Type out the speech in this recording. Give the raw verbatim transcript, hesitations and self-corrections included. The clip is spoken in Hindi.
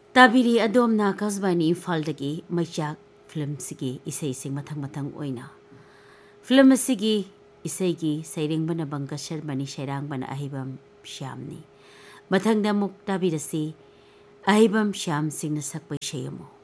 ताबिरी अदोमना कसबानी इम्फालदगी मैचाक फिल्म सिगी इसे सिंग मथंग मथंग ओइना फिल्म सिगी इसे गी सैरेंगबना बंका शर्मानी सैरांगबना अहिबम श्यामनी मथंग दमुक ताबिरसी अहिबम श्याम सिंह सकपै शेयमो।